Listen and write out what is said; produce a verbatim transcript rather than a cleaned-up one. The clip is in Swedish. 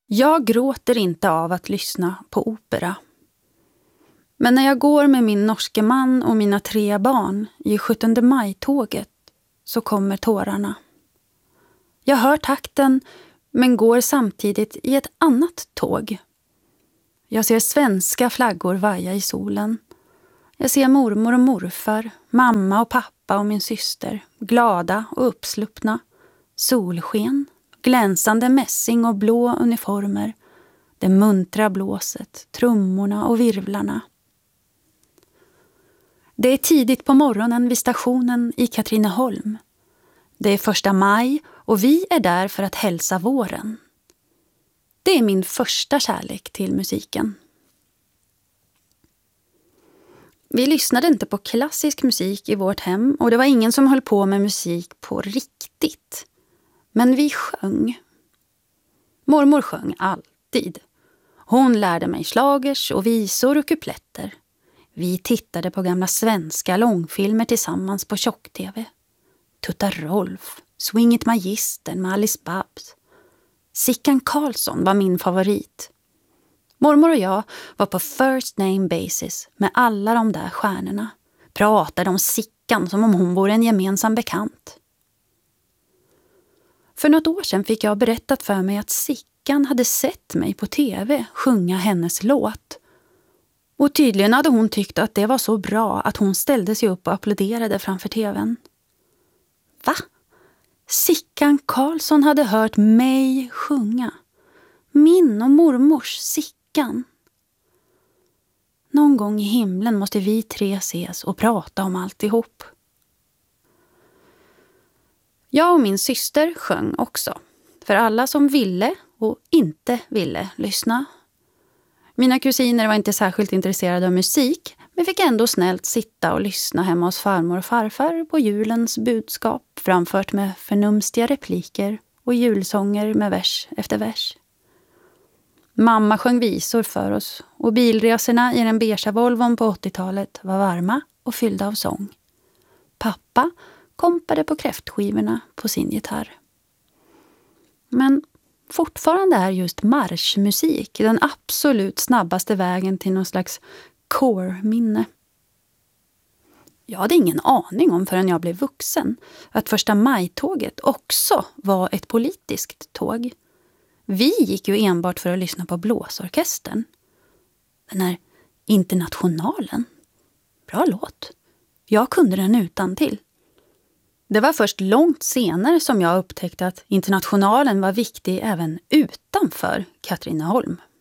Jag gråter inte av att lyssna på opera. Men när jag går med min norske man och mina tre barn i sjuttonde maj-tåget så kommer tårarna. Jag hör takten men går samtidigt i ett annat tåg. Jag ser svenska flaggor vaja i solen. Jag ser mormor och morfar, mamma och pappa och min syster, glada och uppsluppna. Solsken, glänsande mässing och blå uniformer, det muntra blåset, trummorna och virvlarna. Det är tidigt på morgonen vid stationen i Katrineholm. Det är första maj och vi är där för att hälsa våren. Det är min första kärlek till musiken. Vi lyssnade inte på klassisk musik i vårt hem och det var ingen som höll på med musik på riktigt. Men vi sjöng. Mormor sjöng alltid. Hon lärde mig slagers och visor och kupletter. Vi tittade på gamla svenska långfilmer tillsammans på tjock-tv. Tutta Rolf, Swing It Magistern med Alice Babs. Sickan Karlsson var min favorit. Mormor och jag var på first name basis med alla de där stjärnorna. Pratade om Sickan som om hon vore en gemensam bekant. För något år sedan fick jag berättat för mig att Sickan hade sett mig på tv sjunga hennes låt. Och tydligen hade hon tyckt att det var så bra att hon ställde sig upp och applåderade framför tvn. Va? Sickan Karlsson hade hört mig sjunga. Min och mormors Sickan. Någon gång i himlen måste vi tre ses och prata om alltihop. Jag och min syster sjöng också. För alla som ville och inte ville lyssna. Mina kusiner var inte särskilt intresserade av musik, men fick ändå snällt sitta och lyssna hemma hos farmor och farfar på julens budskap framfört med förnumstiga repliker och julsånger med vers efter vers. Mamma sjöng visor för oss och bilresorna i den beige Volvon på åttiotalet var varma och fyllda av sång. Pappa kompade på kräftskivorna på sin gitarr. Men fortfarande är just marschmusik den absolut snabbaste vägen till någon slags core-minne. Jag hade ingen aning om förrän jag blev vuxen att första maj-tåget också var ett politiskt tåg. Vi gick ju enbart för att lyssna på blåsorkestern. Den här Internationalen. Bra låt. Jag kunde den utan till. Det var först långt senare som jag upptäckte att Internationalen var viktig även utanför Katrineholm.